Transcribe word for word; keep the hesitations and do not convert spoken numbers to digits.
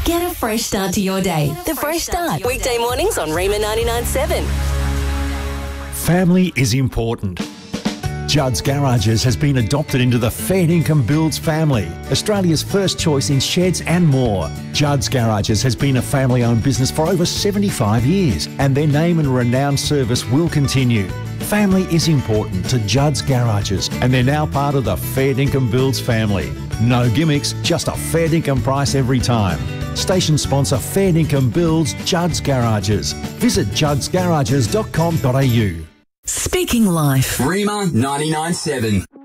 Get a fresh start to your day. The Fresh Start. Weekday mornings on Rima ninety-nine point seven. Family is important. Judd's Garages has been adopted into the Fair Income Builds family, Australia's first choice in sheds and more. Judd's Garages has been a family-owned business for over seventy-five years, and their name and renowned service will continue. Family is important to Judd's Garages, and they're now part of the Fair Income Builds family. No gimmicks, just a fair income price every time. Station sponsor Fair Income Builds Judd's Garages. Visit judds garages dot com dot a u. Speaking Life. Rima ninety-nine point seven.